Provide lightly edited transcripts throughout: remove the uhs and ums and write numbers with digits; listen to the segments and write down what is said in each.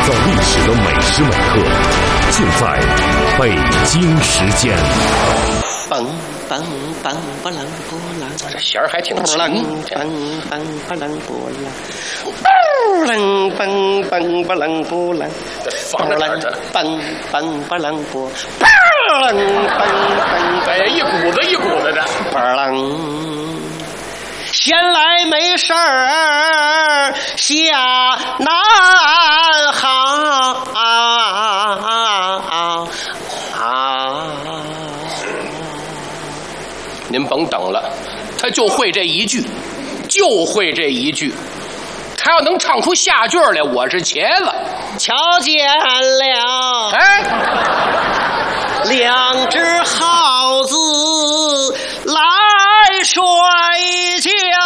造历史的每时每刻，就在北京时间。 梆梆梆不啷不啷， 这弦儿还挺轻。 梆梆梆不啷不啷，梆梆梆不啷不啷， 放在哪儿去？ 梆梆不啷不，梆梆梆， 哎呀，一股子一股子的， 不啷。闲来没事儿下南行您甭等了，他就会这一句，就会这一句。他要能唱出下句来，我是茄了。 瞧见了， 哎， 两只耗子来睡觉。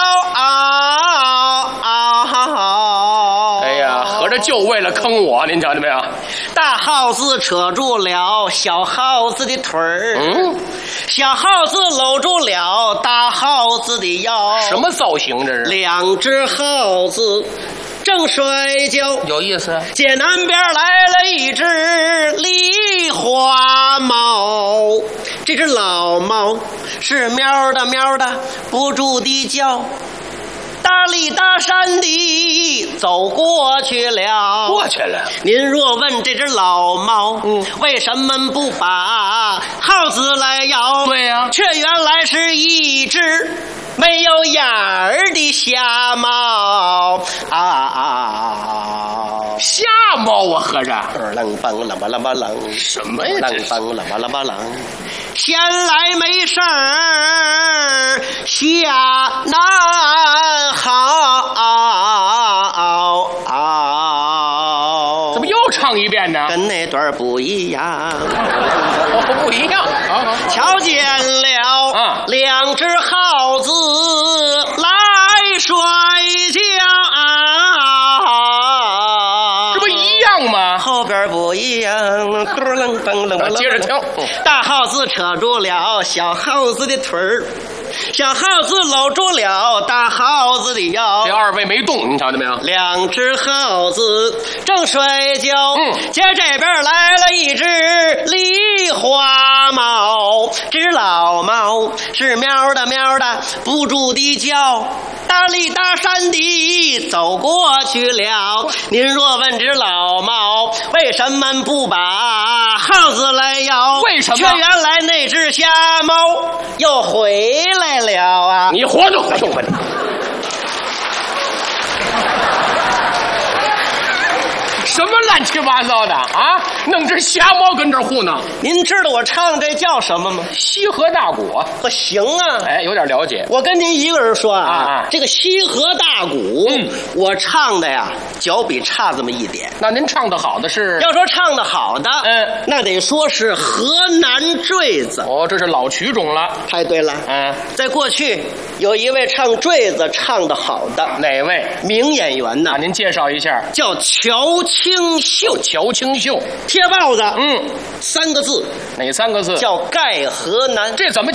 哎呀，合着就为了坑我，您瞧见没有？ 大耗子扯住了小耗子的腿儿，小耗子搂住了大耗子的腰。 什么造型这是？ 两只耗子正睡觉， 有意思。 街南边来了一只狸花猫，这只老猫是喵的喵的不住地叫，大里大山地走过去了。 过去了。 您若问这只老猫，为什么不把耗子来咬？ 对呀， 却原来是一只没有眼儿的瞎猫瞎猫啊，合着。 啷梆啷吧啷吧啷， 什么呀？ 啷梆啷吧啷吧啷。闲来没事儿下南行。 怎么又唱一遍呢？ 跟那段不一样。 不一样。 瞧见了，两只耗子来睡觉。 这不一样吗？ 后边不一样。 接着听。 大耗子扯住了小耗子的腿儿，小耗子搂住了大耗子的腰。 这二位没动，你瞧见没有？ 两只耗子正睡觉，接这边来了一只狸花猫，只老猫是喵的喵的不住地叫，大里大山地走过去了。您若问只老猫为什么不把耗子来咬？ 为什么？ 却原来那只瞎猫又回来了啊！ 你活就活吧你。什么乱七八糟的啊！弄只瞎猫跟这儿糊弄。 您知道我唱这叫什么吗？ 西河大鼓。 可行啊！ 哎，有点了解。 我跟您一个人说啊，这个西河大鼓，我唱的呀，脚比差这么一点。 那您唱的好的是？ 要说唱的好的，那得说是河南坠子。 哦，这是老曲种了。 太对了。在过去有一位唱坠子唱的好的， 哪位？ 名演员呢？ 您介绍一下。 叫乔清秀。 乔清秀。 贴报子，3个字。 哪3个字？ 叫盖河南。 这怎么